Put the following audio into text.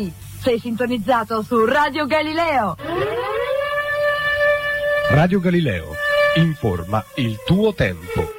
sì, sei sintonizzato su Radio Galileo. Radio Galileo, informa il tuo tempo.